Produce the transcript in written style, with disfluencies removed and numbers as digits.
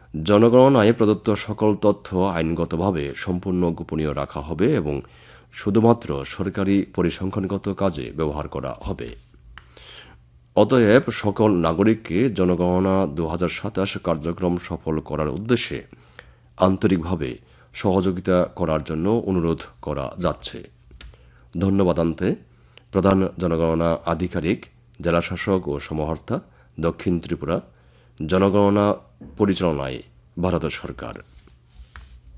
জনগণনায় প্রদত্ত সকল তথ্য আইনগতভাবে সম্পূর্ণ গোপনীয় রাখা হবে এবং শুধুমাত্র সরকারি পরিসংখ্যানগত কাজে ব্যবহার করা হবে। অতএব সকল নাগরিককে জনগণনা ২০২৭ কার্যক্রম সফল করার উদ্দেশ্যে আন্তরিকভাবে সহযোগিতা করার জন্য অনুরোধ করা যাচ্ছে। ধন্যবাদান্তে প্রধান জনগণনা আধিকারিক, জেলাশাসক ও সমাহর্তা, দক্ষিণ ত্রিপুরা, জনগণনা পরিচালনায় ভারত সরকার।